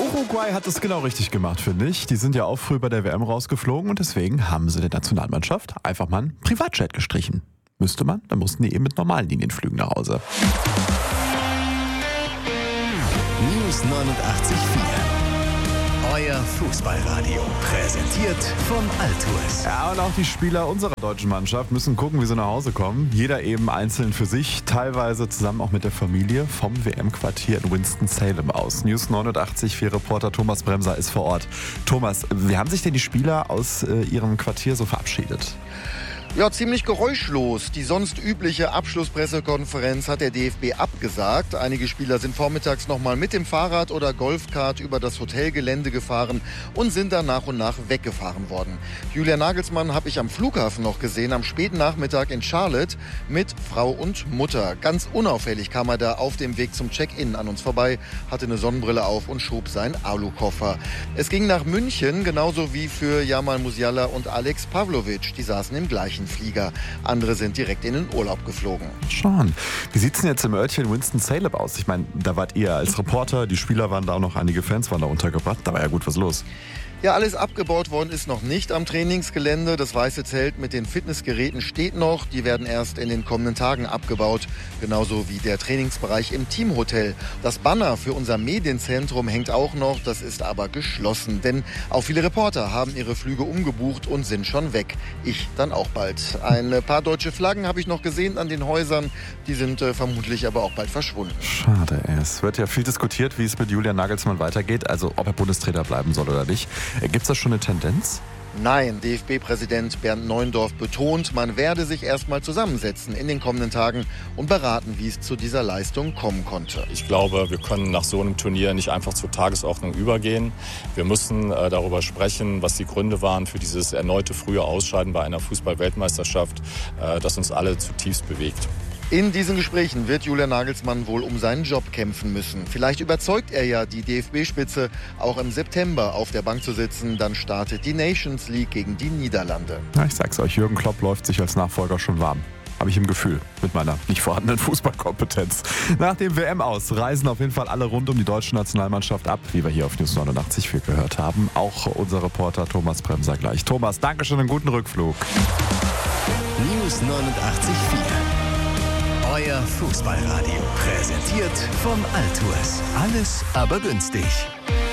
Uruguay hat es genau richtig gemacht, finde ich. Die sind ja auch früh bei der WM rausgeflogen und deswegen haben sie der Nationalmannschaft einfach mal einen Privatjet gestrichen. Müsste man, dann mussten die eben mit normalen Linienflügen nach Hause. News 89.4. Euer Fußballradio. Präsentiert von Altours. Ja, und auch die Spieler unserer deutschen Mannschaft müssen gucken, wie sie nach Hause kommen. Jeder eben einzeln für sich, teilweise zusammen auch mit der Familie vom WM-Quartier in Winston-Salem aus. News 89.4 Reporter Thomas Bremser ist vor Ort. Thomas, wie haben sich denn die Spieler aus ihrem Quartier so verabschiedet? Ja, ziemlich geräuschlos. Die sonst übliche Abschlusspressekonferenz hat der DFB abgesagt. Einige Spieler sind vormittags nochmal mit dem Fahrrad oder Golfkart über das Hotelgelände gefahren und sind dann nach und nach weggefahren worden. Julian Nagelsmann habe ich am Flughafen noch gesehen, am späten Nachmittag in Charlotte mit Frau und Mutter. Ganz unauffällig kam er da auf dem Weg zum Check-in an uns vorbei, hatte eine Sonnenbrille auf und schob seinen Alukoffer. Es ging nach München, genauso wie für Jamal Musiala und Alex Pavlovic. Die saßen im gleichen Flieger. Andere sind direkt in den Urlaub geflogen. Schon. Wie sieht es denn jetzt im Örtchen Winston-Salem aus? Ich meine, da wart ihr als Reporter, die Spieler waren da auch noch, einige Fans waren da untergebracht. Da war ja gut was los. Ja, alles abgebaut worden ist noch nicht am Trainingsgelände. Das weiße Zelt mit den Fitnessgeräten steht noch. Die werden erst in den kommenden Tagen abgebaut. Genauso wie der Trainingsbereich im Teamhotel. Das Banner für unser Medienzentrum hängt auch noch. Das ist aber geschlossen. Denn auch viele Reporter haben ihre Flüge umgebucht und sind schon weg. Ich dann auch bald. Ein paar deutsche Flaggen habe ich noch gesehen an den Häusern. Die sind vermutlich aber auch bald verschwunden. Schade, es wird ja viel diskutiert, wie es mit Julian Nagelsmann weitergeht. Also ob er Bundestrainer bleiben soll oder nicht. Gibt es da schon eine Tendenz? Nein, DFB-Präsident Bernd Neuendorf betont, man werde sich erstmal zusammensetzen in den kommenden Tagen und beraten, wie es zu dieser Leistung kommen konnte. Ich glaube, wir können nach so einem Turnier nicht einfach zur Tagesordnung übergehen. Wir müssen darüber sprechen, was die Gründe waren für dieses erneute frühe Ausscheiden bei einer Fußball-Weltmeisterschaft, das uns alle zutiefst bewegt. In diesen Gesprächen wird Julian Nagelsmann wohl um seinen Job kämpfen müssen. Vielleicht überzeugt er ja die DFB-Spitze, auch im September auf der Bank zu sitzen. Dann startet die Nations League gegen die Niederlande. Ja, ich sag's euch, Jürgen Klopp läuft sich als Nachfolger schon warm. Habe ich im Gefühl, mit meiner nicht vorhandenen Fußballkompetenz. Nach dem WM-Aus reisen auf jeden Fall alle rund um die deutsche Nationalmannschaft ab, wie wir hier auf News 89.4 gehört haben. Auch unser Reporter Thomas Bremser gleich. Thomas, danke schön, einen guten Rückflug. News 89.4. Euer Fußballradio. Präsentiert von Altours. Alles aber günstig.